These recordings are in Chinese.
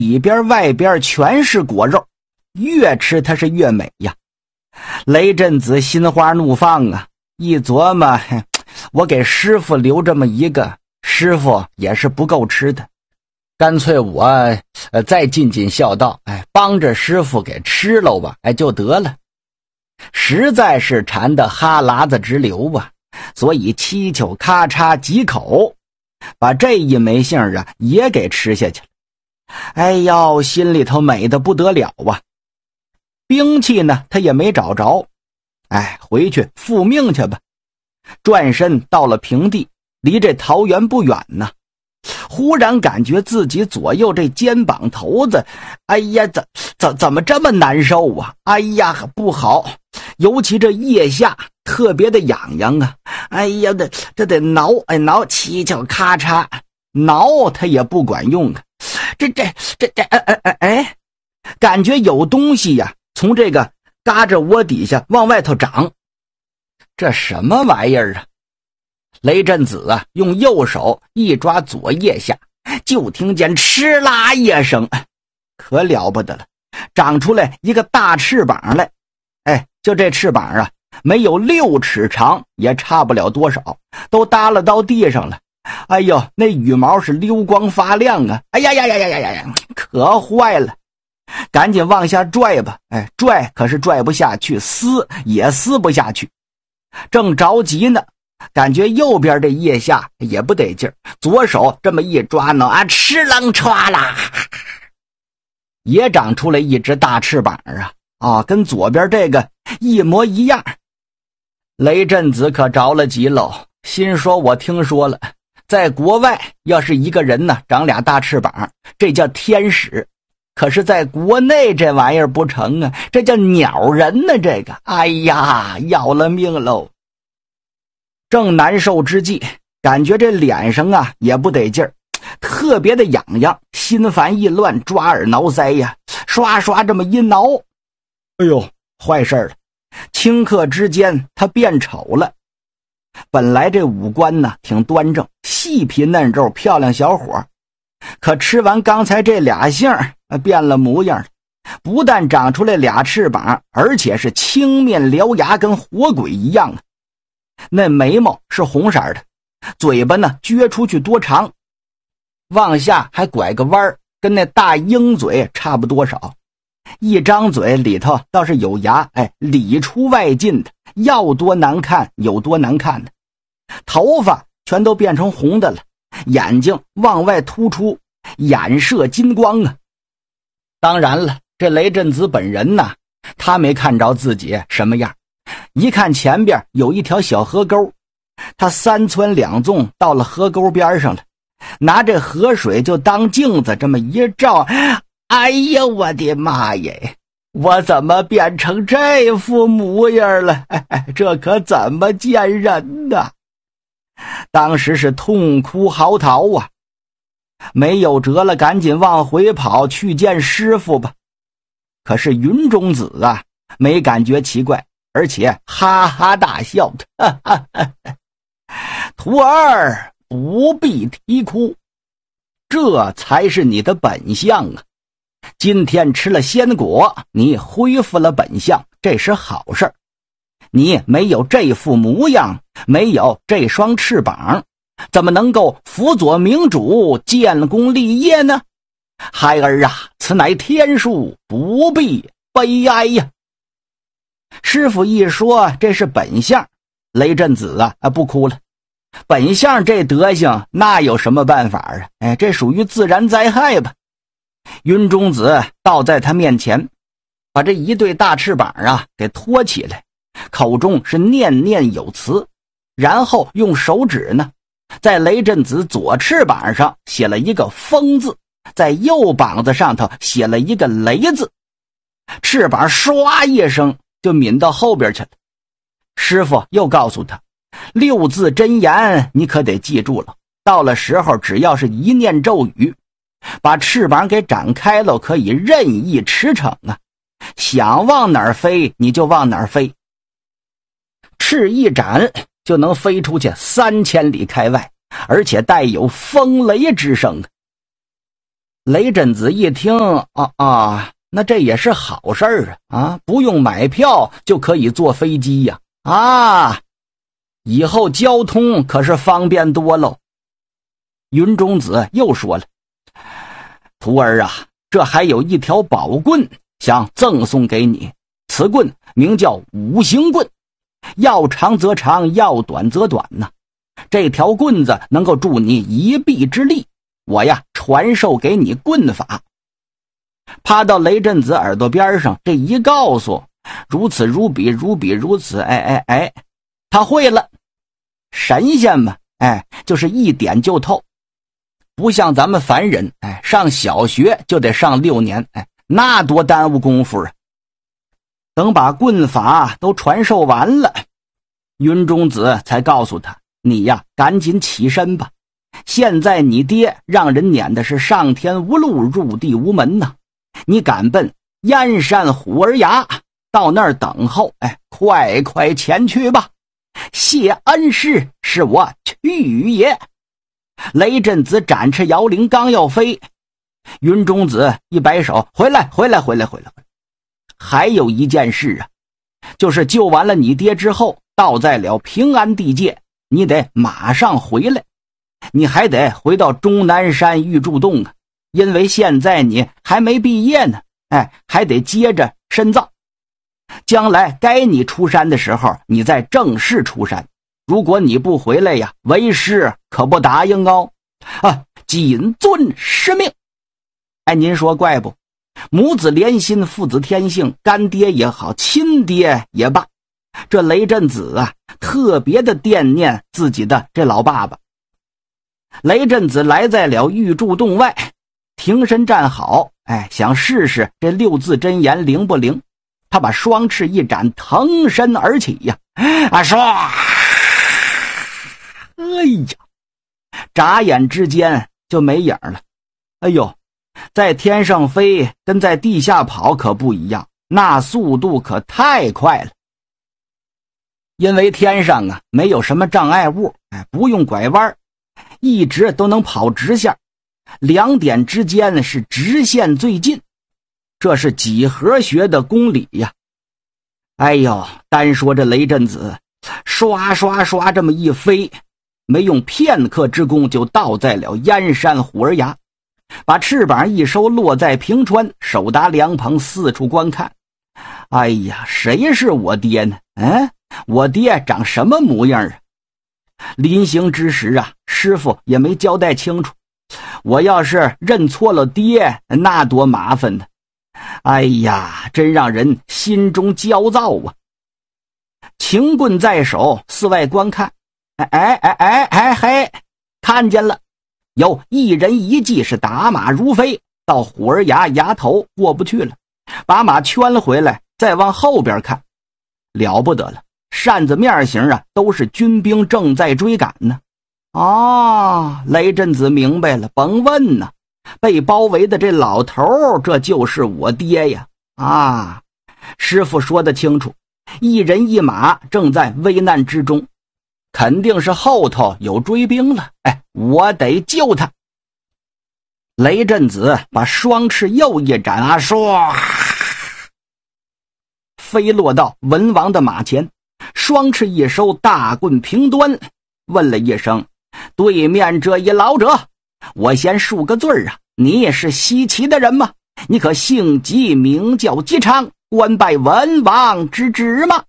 里边外边全是果肉，越吃它是越美呀。雷震子心花怒放啊，一琢磨，我给师傅留这么一个，师傅也是不够吃的，干脆我再尽尽孝道，帮着师傅给吃了吧，就得了。实在是馋得哈喇子直流啊，所以七球咔嚓几口，把这一枚杏啊也给吃下去了。哎呦，心里头美得不得了啊！兵器呢，他也没找着，回去复命去吧。转身到了平地，离这桃园不远呢。忽然感觉自己左右这肩膀头子，怎么这么难受啊？不好，尤其这腋下特别的痒痒啊！这得挠，七巧咔嚓挠，它也不管用啊！感觉有东西呀，从这个嘎着窝底下往外头长，这什么玩意儿啊？雷震子啊，用右手一抓左腋下，就听见哧啦一声，可了不得了，长出来一个大翅膀来。就这翅膀啊，没有6尺长，也差不了多少，都耷拉到地上了。那羽毛是溜光发亮啊！可坏了，赶紧往下拽吧！拽可是拽不下去，撕也撕不下去。正着急呢，感觉右边这腋下也不得劲儿，左手这么一抓呢，哧楞歘啦，也长出来一只大翅膀啊！跟左边这个一模一样。雷震子可着了急喽，心说我听说了，在国外要是一个人呢长俩大翅膀，这叫天使，可是在国内这玩意儿不成啊，这叫鸟人呢，这个要了命喽。正难受之际，感觉这脸上啊也不得劲儿，特别的痒痒，心烦意乱，抓耳挠腮呀，刷刷这么一挠，坏事了，顷刻之间他变丑了。本来这五官呢挺端正，细皮嫩肉，漂亮小伙，可吃完刚才这俩杏变了模样了，不但长出来俩翅膀，而且是青面獠牙，跟活鬼一样啊。那眉毛是红色的，嘴巴呢撅出去多长，往下还拐个弯，跟那大鹰嘴差不多少。一张嘴里头倒是有牙，里出外进的，要多难看有多难看的。头发全都变成红的了，眼睛往外突出，眼射金光啊。当然了，这雷震子本人呢，他没看着自己什么样，一看前边有一条小河沟，他3窜2纵到了河沟边上了，拿这河水就当镜子这么一照，我的妈耶，我怎么变成这副模样了？这可怎么见人呢？当时是痛哭嚎啕啊，没有辙了，赶紧往回跑去见师傅吧。可是云中子啊，没感觉奇怪，而且哈哈大笑，徒儿不必啼哭，这才是你的本相啊。今天吃了仙果，你恢复了本相，这是好事。你没有这副模样，没有这双翅膀，怎么能够辅佐明主建功立业呢？孩儿啊，此乃天数，不必悲哀呀。师傅一说这是本相，雷震子不哭了。本相这德行，那有什么办法啊？这属于自然灾害吧。云中子倒在他面前，把这一对大翅膀给托起来，口中是念念有词，然后用手指呢，在雷震子左翅膀上写了一个风字，在右膀子上头写了一个雷字，翅膀唰一声就抿到后边去了。师傅又告诉他，6字真言你可得记住了，到了时候只要是一念咒语，把翅膀给展开了，可以任意驰骋啊，想往哪儿飞你就往哪儿飞，翅一展就能飞出去3000里开外，而且带有风雷之声。 雷震子一听，那这也是好事儿啊！不用买票就可以坐飞机呀！以后交通可是方便多喽。云中子又说了：“徒儿啊，这还有一条宝棍，想赠送给你。此棍名叫五行棍，要长则长，要短则短呐。这条棍子能够助你一臂之力，我呀传授给你棍法。”趴到雷震子耳朵边上，这一告诉，如此如彼，如彼如此，他会了。神仙嘛，就是一点就透，不像咱们凡人，上小学就得上6年，那多耽误功夫啊。等把棍法都传授完了，云中子才告诉他：“你呀，赶紧起身吧。现在你爹让人撵的是上天无路，入地无门呐。你赶奔燕山虎儿崖，到那儿等候，快快前去吧。谢恩师，是我去也。”雷震子展翅摇铃，刚要飞，云中子一摆手：“回来！还有一件事啊，就是救完了你爹之后，到在了平安地界，你得马上回来。你还得回到终南山玉柱洞啊，因为现在你还没毕业呢，还得接着深造。将来该你出山的时候，你再正式出山。如果你不回来呀，为师可不答应哦。谨遵师命。”您说怪不？母子连心，父子天性，干爹也好，亲爹也罢，这雷震子啊，特别的惦念自己的这老爸爸。雷震子来在了玉柱洞外，停身站好，想试试这6字真言灵不灵。他把双翅一展，腾身而起呀，唰！眨眼之间就没影了。在天上飞跟在地下跑可不一样，那速度可太快了。因为天上啊没有什么障碍物，不用拐弯，一直都能跑直线，2点之间是直线最近，这是几何学的公理呀。单说这雷震子刷刷刷这么一飞，没用片刻之功就到在了燕山虎儿崖，把翅膀一收，落在平川，手搭凉棚，四处观看。谁是我爹呢？我爹长什么模样啊？临行之时啊，师傅也没交代清楚，我要是认错了爹，那多麻烦呢。真让人心中焦躁啊。擎棍在手，四外观看，看见了，有一人一骑是打马如飞，到虎儿崖崖头过不去了，把马圈了回来，再往后边看，了不得了，扇子面型啊，都是军兵正在追赶呢。雷震子明白了，甭问呢，被包围的这老头，这就是我爹呀！师傅说得清楚，一人一马正在危难之中，肯定是后头有追兵了。我得救他。雷震子把双翅又一展，唰，飞落到文王的马前，双翅一收，大棍平端，问了一声：“对面这一老者，我先述个罪啊，你是西岐的人吗？你可姓吉，名叫姬昌，官拜文王之职吗？”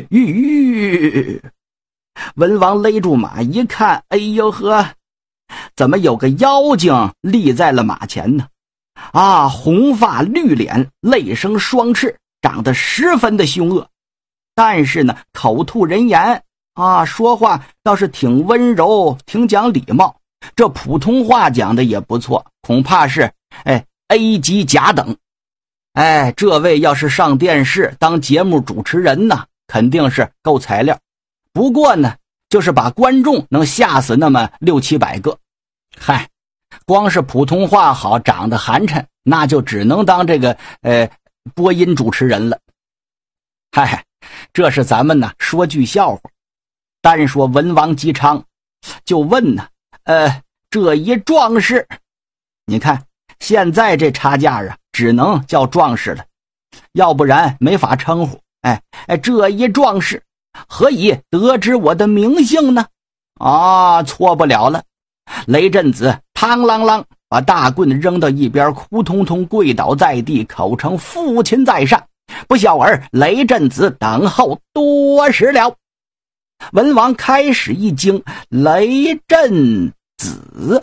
文王勒住马一看，怎么有个妖精立在了马前呢？红发绿脸，泪生双翅，长得十分的凶恶，但是呢，口吐人言说话倒是挺温柔，挺讲礼貌，这普通话讲的也不错，恐怕是A 级甲等。这位要是上电视当节目主持人呢，肯定是够材料。不过呢，就是把观众能吓死那么600-700个。光是普通话好，长得寒碜，那就只能当这个播音主持人了。这是咱们呢说句笑话。单说文王姬昌，就问呢，这一壮士，你看现在这差价啊，只能叫壮士了，要不然没法称呼。这一壮士何以得知我的名姓呢？错不了了。雷震子嘡啷啷把大棍扔到一边，哭通通跪倒在地，口称父亲在上，不孝儿雷震子等候多时了。文王开始一惊，雷震子，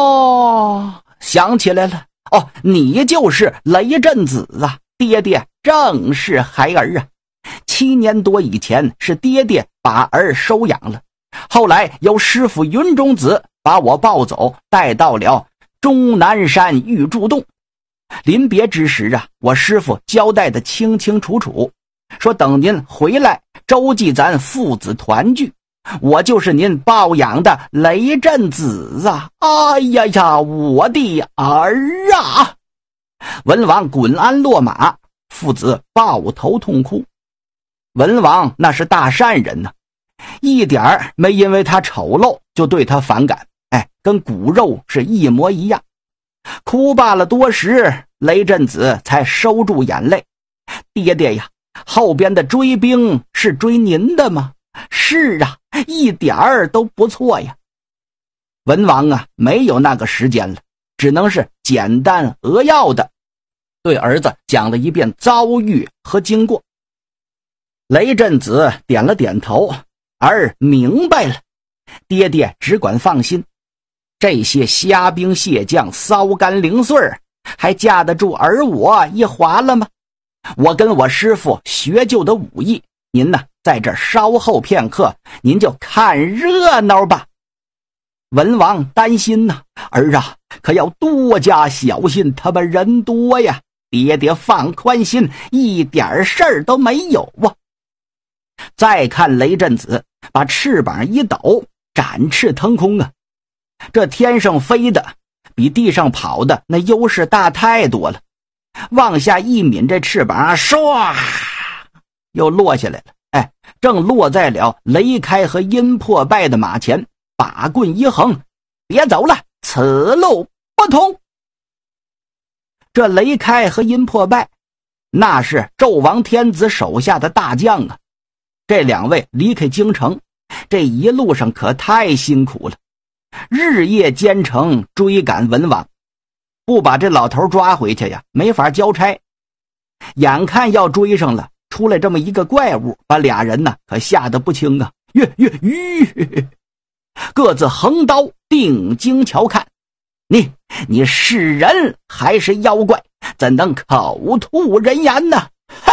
想起来了，你就是雷震子啊，爹爹正是孩儿啊。7年多以前是爹爹把儿收养了，后来由师傅云中子把我抱走，带到了终南山玉柱洞。临别之时啊，我师傅交代的清清楚楚，说等您回来周济咱父子团聚，我就是您抱养的雷震子啊！我的儿啊！文王滚鞍落马，父子抱头痛哭。文王那是大善人呢，一点儿没因为他丑陋就对他反感，跟骨肉是一模一样。哭罢了多时，雷震子才收住眼泪。爹爹呀，后边的追兵是追您的吗？是啊，一点儿都不错呀。文王啊，没有那个时间了，只能是简单扼要的对儿子讲了一遍遭遇和经过。雷震子点了点头，儿明白了，爹爹只管放心，这些虾兵蟹将骚干零碎还架得住儿我一划了吗？我跟我师傅学就的武艺，您呢在这稍后片刻，您就看热闹吧。文王担心呐，儿啊，可要多加小心，他们人多呀。爹爹放宽心，一点事儿都没有啊。再看雷震子把翅膀一抖，展翅腾空啊，这天上飞的比地上跑的那优势大太多了。往下一抿，这翅膀唰又落下来了，正落在了雷开和阴破败的马前，把棍一横，别走了，此路不通。这雷开和阴破败那是纣王天子手下的大将啊，这两位离开京城，这一路上可太辛苦了，日夜兼程追赶文王，不把这老头抓回去呀，没法交差。眼看要追上了，出来这么一个怪物，把俩人呢可吓得不轻啊！各自横刀定睛瞧看，你是人还是妖怪？怎能口吐人言呢？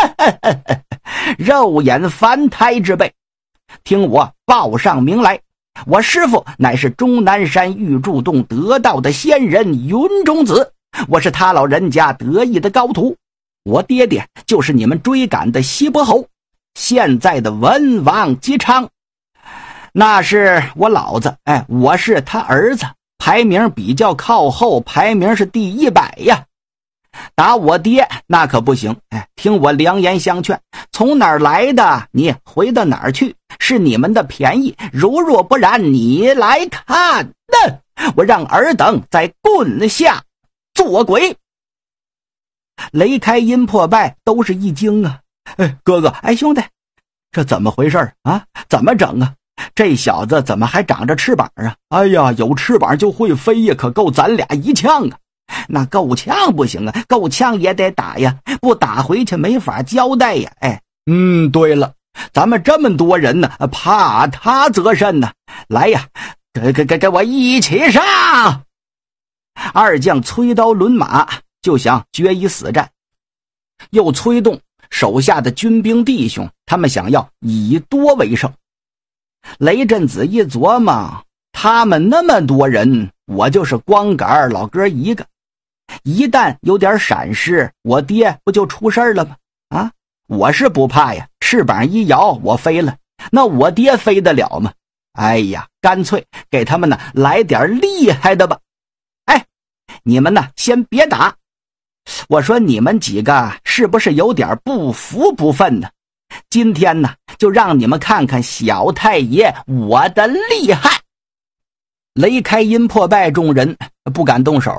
肉眼凡胎之辈，听我报上名来，我师父乃是终南山玉柱洞得道的仙人云中子，我是他老人家得意的高徒。我爹爹就是你们追赶的西伯侯，现在的文王姬昌，那是我老子，我是他儿子，排名比较靠后，排名是第100呀。打我爹那可不行，听我良言相劝，从哪儿来的你回到哪儿去，是你们的便宜，如若不然，你来看我让尔等在棍下做鬼。雷开阴破败都是一惊啊，哥哥，兄弟，这怎么回事啊？怎么整啊？这小子怎么还长着翅膀啊？有翅膀就会飞呀，可够咱俩一枪啊。那够呛不行啊，够呛也得打呀，不打回去没法交代呀。对了，咱们这么多人呢，怕他则甚呢。来呀，给我一起上！二将催刀抡马，就想决一死战，又催动手下的军兵弟兄，他们想要以多为胜。雷震子一琢磨，他们那么多人，我就是光杆老哥一个，一旦有点闪失，我爹不就出事了吗？我是不怕呀，翅膀一摇我飞了，那我爹飞得了吗？干脆给他们呢来点厉害的吧。你们呢先别打，我说你们几个是不是有点不服不忿呢？今天呢就让你们看看小太爷我的厉害。雷开阴破败众人不敢动手了，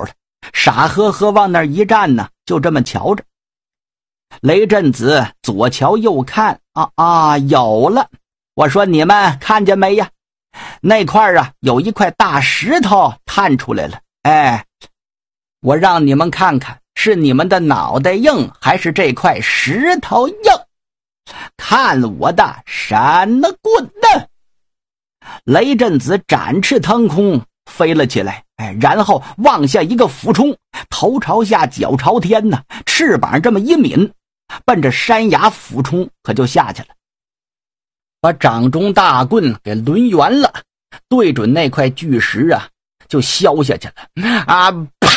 傻呵呵往那儿一站呢，就这么瞧着。雷震子左瞧右看，有了！我说你们看见没呀？那块啊有一块大石头探出来了。哎，我让你们看看，是你们的脑袋硬，还是这块石头硬？看我的闪了棍的！雷震子展翅腾空飞了起来，然后往下一个俯冲，头朝下脚朝天呢，翅膀这么一抿，奔着山崖俯冲，可就下去了，把掌中大棍给抡圆了，对准那块巨石啊，就削下去了。啪！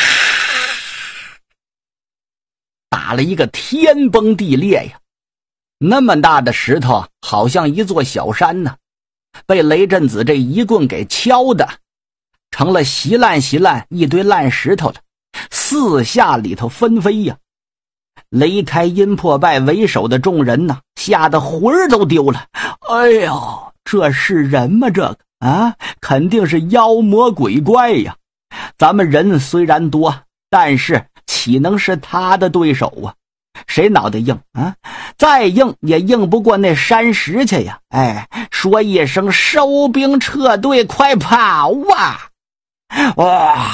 打了一个天崩地裂呀！那么大的石头，好像一座小山呢，被雷震子这一棍给敲的，成了稀烂一堆烂石头了，四下里头纷飞呀！雷开阴破败为首的众人呢，吓得魂儿都丢了。哎呦，这是人吗？这个肯定是妖魔鬼怪呀！咱们人虽然多，但是岂能是他的对手啊？谁脑袋硬再硬也硬不过那山石去呀！说一声收兵撤退，快跑啊！哇！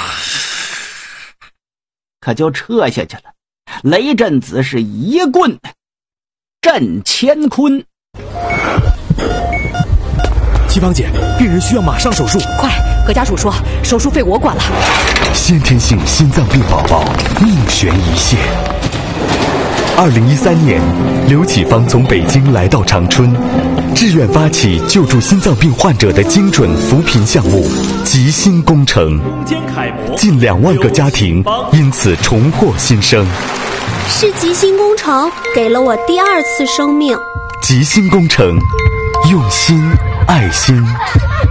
可就撤下去了。雷震子是一棍震乾坤。 七芳姐，病人需要马上手术。 快，何家属说手术费我管了。 先天性心脏病宝宝命悬一线。2013年，刘启芳从北京来到长春，志愿发起救助心脏病患者的精准扶贫项目“吉心工程”，近2万个家庭因此重获新生。 是吉心工程给了我第2次生命。 吉心工程，用心爱心。